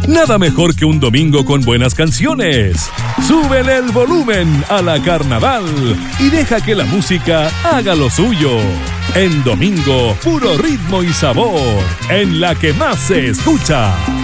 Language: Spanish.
Nada mejor que un domingo con buenas canciones. Súbele el volumen a la Carnaval y deja que la música haga lo suyo. En domingo, puro ritmo y sabor, en la que más se escucha.